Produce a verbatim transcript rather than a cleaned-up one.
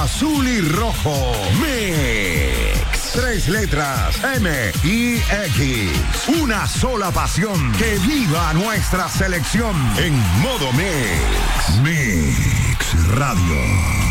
azul y rojo. Mix. Tres letras, M y X. Una sola pasión. Que viva nuestra selección en modo Mix. Mix Radio.